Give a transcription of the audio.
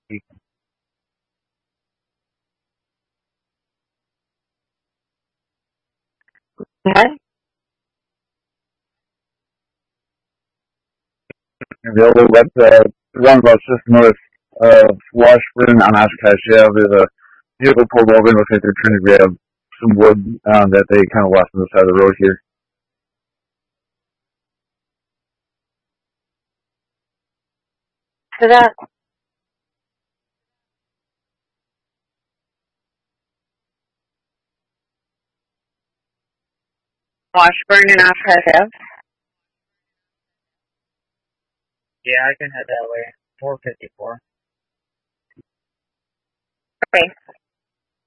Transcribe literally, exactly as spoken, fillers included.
Huh? Available, but uh, one about just north of Washburn on Oshkosh Ave. There's a vehicle pulled over and looks like they're trying to grab some wood um, that they kind of lost on the side of the road here. To that Washburn and Oshkosh. Yeah, I can head that way. four fifty-four. Okay.